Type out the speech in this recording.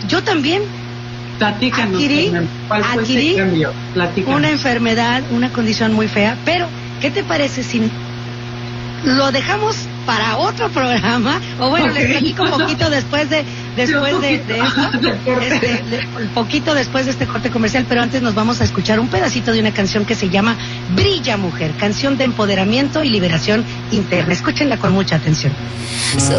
yo también adquirí una enfermedad, una condición muy fea, pero ¿qué te parece si lo dejamos para otro programa? O bueno, les platico un poquito después de esto, poquito después de este corte comercial, pero antes nos vamos a escuchar un pedacito de una canción que se llama Brilla Mujer, canción de empoderamiento y liberación interna. Escúchenla con mucha atención.